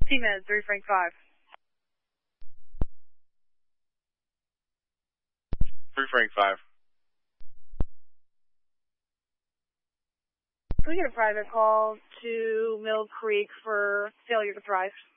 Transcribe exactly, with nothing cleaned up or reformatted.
T-Med, three Frank five. three Frank five. Can we get a private call to Mill Creek for failure to thrive?